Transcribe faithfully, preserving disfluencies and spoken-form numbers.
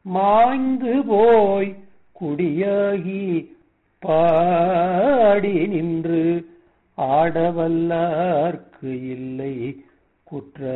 மாய்ந்து போய் குடியாகி பாடி நின்று ஆடவல்லார்க்கு இல்லை குற்ற